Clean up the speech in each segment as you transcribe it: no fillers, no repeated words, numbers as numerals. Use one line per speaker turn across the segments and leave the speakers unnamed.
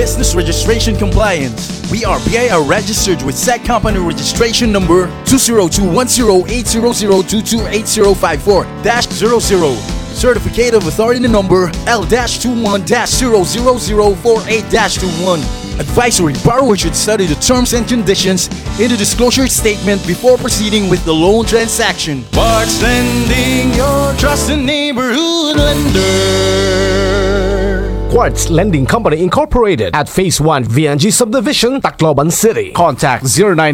business registration compliance. We are BIR registered with SEC company registration number 2021080228054-00. Certificate of Authority number L-21-00048-21. Advisory: borrower should study the terms and conditions in the disclosure statement before proceeding with the loan transaction. Quartz Lending, your trusted neighborhood lender.
Quartz Lending Company Incorporated at Phase 1 VNG Subdivision, Tacloban City. Contact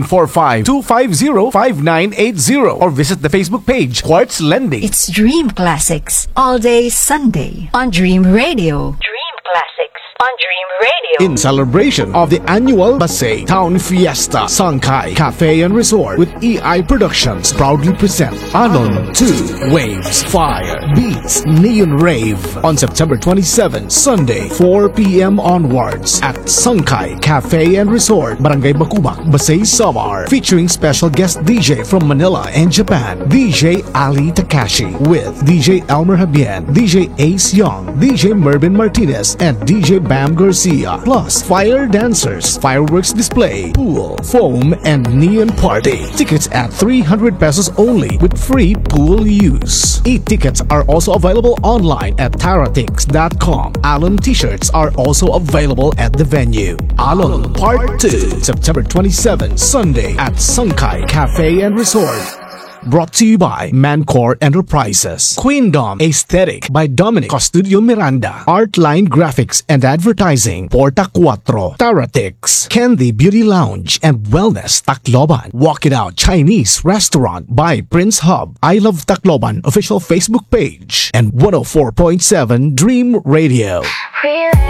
0945-250-5980 or visit the Facebook page Quartz Lending.
It's Dream Classics all day Sunday on Dream Radio. Dream Classics on Dream Radio.
In celebration of the annual Basay Town Fiesta, Sangkay Cafe and Resort with EI Productions proudly present Anon 2 Waves, Fire, Beats, Neon Rave on September 27, Sunday, 4 p.m. onwards at Sangkay Cafe and Resort, Barangay Bakubak, Basay, Samar, featuring special guest DJ from Manila and Japan, DJ Ali Takashi, with DJ Elmer Habien, DJ Ace Young, DJ Mervin Martinez, and DJ Bam Garcia, plus fire dancers, fireworks display, pool, foam, and neon party. Tickets at 300 pesos only with free pool use. E-tickets are also available online at taratix.com. Alon t-shirts are also available at the venue. Alon Part 2, September 27, Sunday at Sangkay Cafe and Resort. Brought to you by Mancore Enterprises. Queendom Aesthetic by Dominic Costudio Miranda. Artline Graphics and Advertising. Porta Cuatro. Taratix. Candy Beauty Lounge and Wellness Tacloban. Walk It Out Chinese Restaurant by Prince Hub. I Love Tacloban official Facebook page. And 104.7 Dream Radio.